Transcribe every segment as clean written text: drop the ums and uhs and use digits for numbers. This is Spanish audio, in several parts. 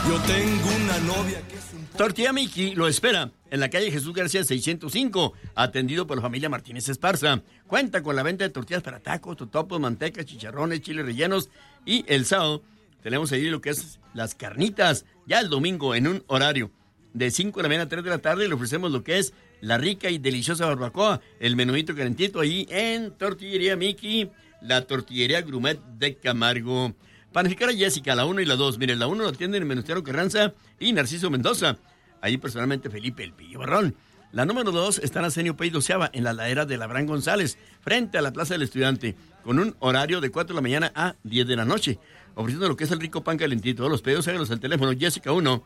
Yo tengo una novia que es un... Tortilla Miki lo espera en la calle Jesús García 605, atendido por la familia Martínez Esparza. Cuenta con la venta de tortillas para tacos, totopos, mantecas, chicharrones, chiles rellenos. Y el sábado tenemos ahí lo que es las carnitas. Ya el domingo en un horario de 5 de la mañana a 3 de la tarde le ofrecemos lo que es la rica y deliciosa barbacoa, el menudito calentito ahí en Tortillería Miki, la tortillería gourmet de Camargo. Panificar a Jessica, la 1 y la 2. Miren, la 1 lo atienden en Venustiano Carranza y Narciso Mendoza. Ahí personalmente Felipe El Pillo Barrón. La número 2 está en Arsenio Pey Doceava, en la ladera de Labrán González, frente a la Plaza del Estudiante, con un horario de 4 de la mañana a 10 de la noche, ofreciendo lo que es el rico pan calentito. Los pedidos háganlos al teléfono Jessica 1,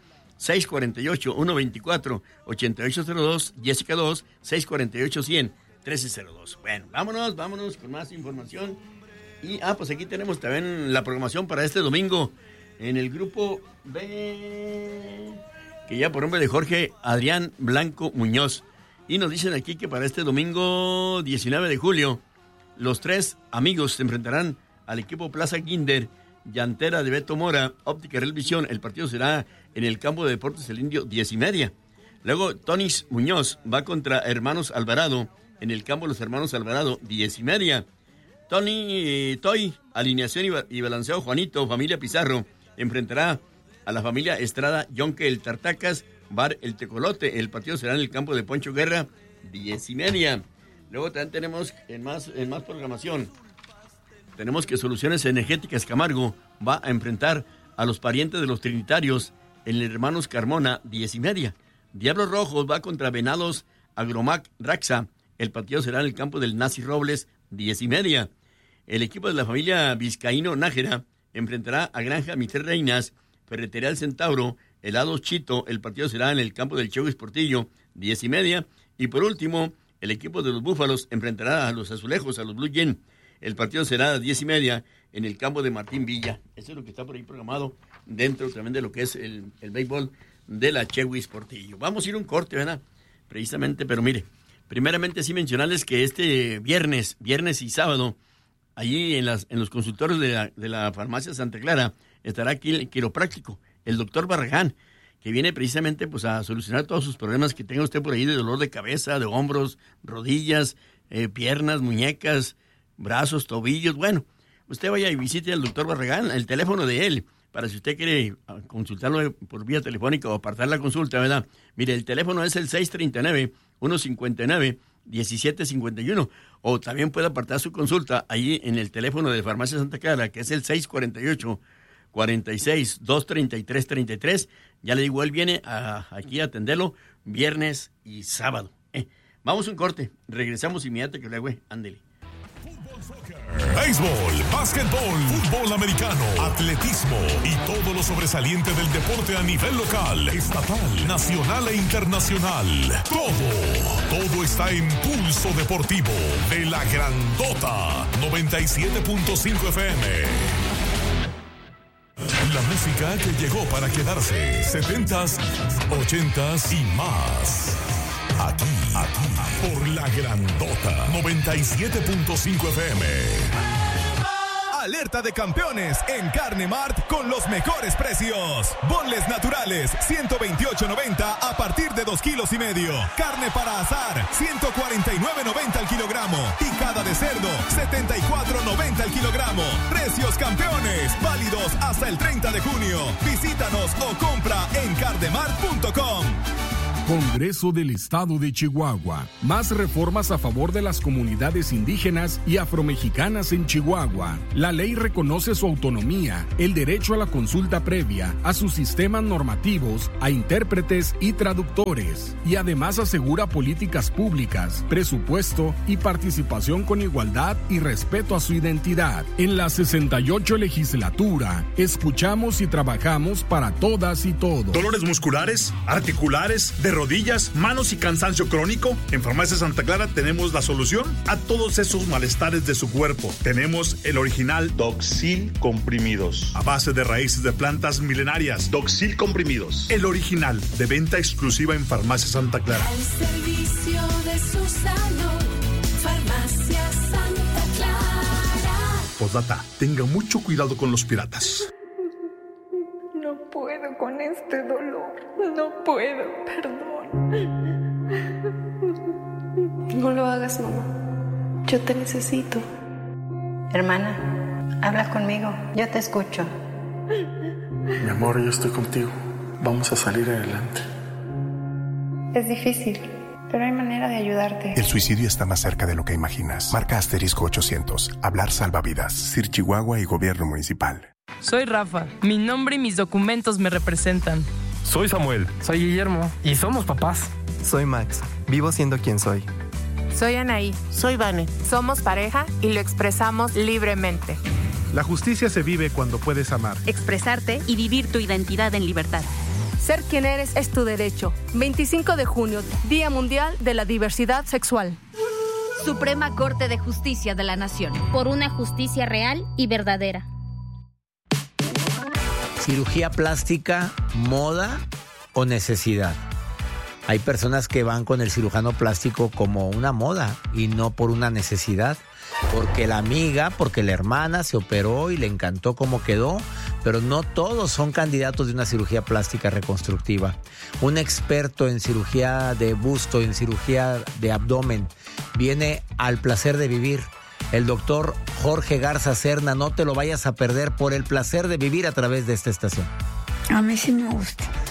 648-124-8802, Jessica 2, 648-100-1302. Bueno, vámonos con más información. Y, pues aquí tenemos también la programación para este domingo en el grupo B, que ya por nombre de Jorge Adrián Blanco Muñoz. Y nos dicen aquí que para este domingo 19 de julio, los 3 amigos se enfrentarán al equipo Plaza Kinder, Llantera de Beto Mora, Óptica Real Visión. El partido será en el campo de deportes El Indio, 10:30. Luego, Tonis Muñoz va contra Hermanos Alvarado, en el campo de los Hermanos Alvarado, 10:30. Toy, alineación y balanceo Juanito, familia Pizarro, enfrentará a la familia Estrada, Yonque el Tartacas, Bar el Tecolote. El partido será en el campo de Poncho Guerra, 10:30. Luego también tenemos en más programación. Tenemos que Soluciones Energéticas Camargo va a enfrentar a los parientes de los Trinitarios en el Hermanos Carmona, 10:30. Diablos Rojos va contra Venados Agromac Raxa. El partido será en el campo del Nazi Robles, 10:30. El equipo de la familia Vizcaíno Nájera enfrentará a Granja Mister Reinas, Ferretería El Centauro, Helados Chito. El partido será en el campo del Chevy Portillo, 10:30. Y por último, el equipo de los Búfalos enfrentará a los Azulejos, a los Blue Gen. El partido será a 10:30 en el campo de Martín Villa. Eso es lo que está por ahí programado dentro también de lo que es el béisbol de la Chevy Portillo. Vamos a ir a un corte, ¿verdad? Precisamente, pero mire, primeramente sí mencionarles que este viernes y sábado, allí en los consultorios de la farmacia Santa Clara, estará aquí el quiropráctico, el doctor Barragán, que viene precisamente pues a solucionar todos sus problemas que tenga usted por ahí de dolor de cabeza, de hombros, rodillas, piernas, muñecas, brazos, tobillos. Bueno, usted vaya y visite al doctor Barragán, el teléfono de él, para si usted quiere consultarlo por vía telefónica o apartar la consulta, ¿verdad? Mire, el teléfono es el 639-159-1751, o también puede apartar su consulta ahí en el teléfono de Farmacia Santa Clara, que es el 648-46-233-33. Ya le digo, él viene aquí a atenderlo viernes y sábado. Vamos a un corte, regresamos inmediatamente que luego, ándele. Béisbol, básquetbol, fútbol americano, atletismo y todo lo sobresaliente del deporte a nivel local, estatal, nacional e internacional. Todo está en Pulso Deportivo de la Grandota 97.5 FM. La música que llegó para quedarse, 70s, 80s y más. Aquí, por la Grandota 97.5 FM. Alerta de campeones en Carne Mart con los mejores precios. Bonles naturales, 128.90 a partir de 2,5 kilos. Carne para asar, 149.90 al kilogramo. Picada de cerdo, 74.90 al kilogramo. Precios campeones, válidos hasta el 30 de junio. Visítanos o compra en carnemart.com. Congreso del Estado de Chihuahua. Más reformas a favor de las comunidades indígenas y afromexicanas en Chihuahua. La ley reconoce su autonomía, el derecho a la consulta previa, a sus sistemas normativos, a intérpretes y traductores. Y además asegura políticas públicas, presupuesto y participación con igualdad y respeto a su identidad. En la 68 legislatura, escuchamos y trabajamos para todas y todos. ¿Dolores musculares, articulares, de rodillas, manos y cansancio crónico? En Farmacia Santa Clara tenemos la solución a todos esos malestares de su cuerpo. Tenemos el original Doxil Comprimidos, a base de raíces de plantas milenarias. Doxil Comprimidos, el original, de venta exclusiva en Farmacia Santa Clara. Al servicio de su salud, Farmacia Santa Clara. Postdata, tenga mucho cuidado con los piratas. No puedo con este dolor. No puedo, perdón. No lo hagas, mamá. Yo te necesito. Hermana, habla conmigo. Yo te escucho. Mi amor, yo estoy contigo. Vamos a salir adelante. Es difícil, pero hay manera de ayudarte. El suicidio está más cerca de lo que imaginas. Marca *800. Hablar salva vidas. Sir Chihuahua y Gobierno Municipal. Soy Rafa. Mi nombre y mis documentos me representan. Soy Samuel. Soy Guillermo. Y somos papás. Soy Max. Vivo siendo quien soy. Soy Anaí. Soy Vane. Somos pareja y lo expresamos libremente. La justicia se vive cuando puedes amar, expresarte y vivir tu identidad en libertad. Ser quien eres es tu derecho. 25 de junio, Día Mundial de la Diversidad Sexual. Suprema Corte de Justicia de la Nación. Por una justicia real y verdadera. Cirugía plástica, moda o necesidad. Hay personas que van con el cirujano plástico como una moda y no por una necesidad. Porque la amiga, porque la hermana se operó y le encantó cómo quedó, pero no todos son candidatos de una cirugía plástica reconstructiva. Un experto en cirugía de busto, en cirugía de abdomen, viene al placer de vivir. El doctor Jorge Garza Serna, no te lo vayas a perder por el placer de vivir a través de esta estación. A mí sí me gusta.